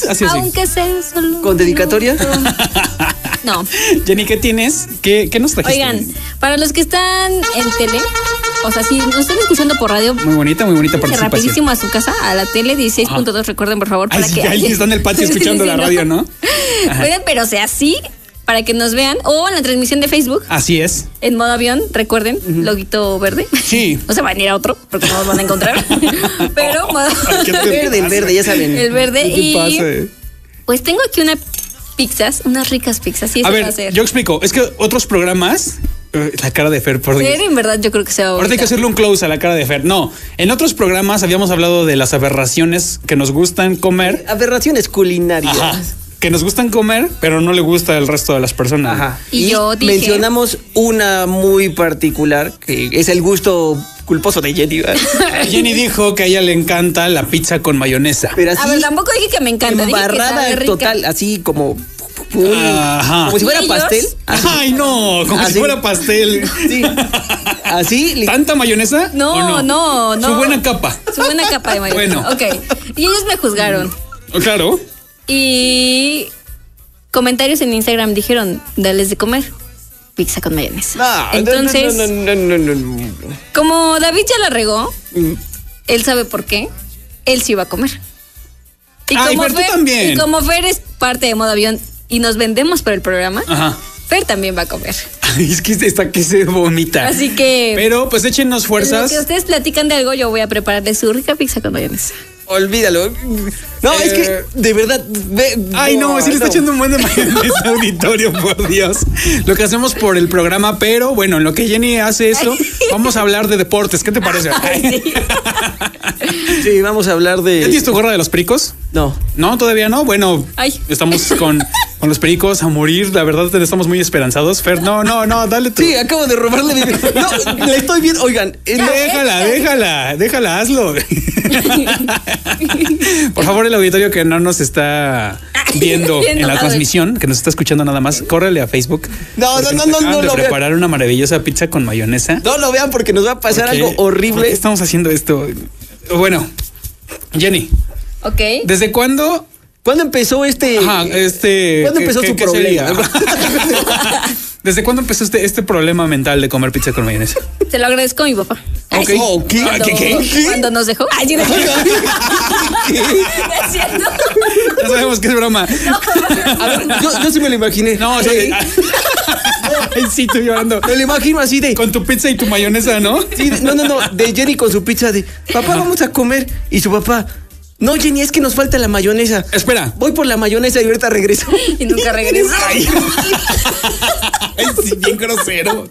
Así. Aunque sea solo. ¿Con dedicatoria? No. Jenny, ¿qué tienes? ¿Qué nos trajiste? Oigan, para los que están en tele, o sea, si nos están escuchando por radio, Muy bonita participación. rapidísimo a su casa, a la tele 16.2, recuerden por favor, Ay, para sí, que ahí está en el patio escuchando Sí, la radio, ¿no? Pueden, pero sea así, para que nos vean, o en la transmisión de Facebook, Así es. en modo avión, recuerden, loguito verde. Sí. No se van a ir a otro, porque no nos van a encontrar. Pero modo ¿Qué te El pasa? verde, ya saben. el verde. ¿Qué te Y pasa? pues tengo aquí unas ricas pizzas. Sí, A eso ver, va a ser. yo explico. Es que otros programas, la cara de Fer, por Dios. Fer, en verdad, yo creo que se va a Ahorita hay que hacerle un close a la cara de Fer. No, en otros programas habíamos hablado de las aberraciones que nos gustan comer. Aberraciones culinarias. Ajá. Que nos gustan comer, pero no le gusta al resto de las personas. Ajá. Y yo dije- mencionamos una muy particular, que es el gusto culposo de Jenny. ¿verdad? Jenny dijo que a ella le encanta la pizza con mayonesa. Pero así, A ver, tampoco dije que me encanta. Dije que embarrada sabe rica. total, así como... Ajá. Como si fuera ¿Y ellos? pastel. Así. Ay, no, como Así. si fuera pastel. Sí. Así. ¿Tanta mayonesa? No, ¿O no. Su buena capa. Su buena capa de mayonesa. Bueno. Ok. Y ellos me juzgaron. Claro. Y comentarios en Instagram dijeron, dales de comer pizza con mayonesa. No, Entonces, no. como David ya la regó, él sabe por qué, él sí iba a comer. Ay, pero tú también. Y como Fer es parte de Modo Avión y nos vendemos por el programa, Ajá. Fer también va a comer. Ay, es que está que se vomita. Así que... Pero pues échenos En lo fuerzas. que ustedes platican de algo, yo voy a prepararle su rica pizza con mayonesa. Olvídalo. No, es que de verdad. Ay, no, sí le está echando un buen de mayonesa auditorio, por Dios. Lo que hacemos por el programa, pero bueno, en lo que Jenny hace eso, vamos a hablar de deportes. ¿Qué te parece? Sí, vamos a hablar de. ¿Ya tienes tu gorra de los pericos? No. No, todavía no. Bueno, Ay. estamos con los pericos a morir. La verdad, estamos muy esperanzados. Fer, no, dale tú. Sí, acabo de robarle mi. No, le estoy viendo. Oigan, Déjala, hazlo. Por favor, el auditorio que no nos está viendo Bien en la enojado. transmisión, que nos está escuchando nada más, córrele a Facebook. No, porque no, nos no, acaban no de lo vean. preparar una maravillosa pizza con mayonesa. no lo vean porque nos va a pasar ¿Por qué? algo ¿Por qué horrible. estamos haciendo esto? Bueno, Jenny, Ok. ¿desde cuándo? ¿Cuándo empezó este? ¿Cuándo empezó su problema? ¿Desde cuándo empezó este problema mental de comer pizza con mayonesa? Se lo agradezco a mi papá. Ay, Ok. sí. Oh, ¿qué? Cuando, ¿Qué? cuando nos dejó. Ay, no es cierto. Ya sabemos que es broma. A ver, yo sí me lo imaginé. No, sí. Ay, sí, estoy llorando. Me lo imagino así de. Con tu pizza y tu mayonesa, ¿no? Sí, no, de Jenny con su pizza de papá, vamos a comer. Y su papá, no, Jenny, es que nos falta la mayonesa. Espera. Voy por la mayonesa y ahorita regreso. Y nunca regresó. Ay, sí, bien grosero.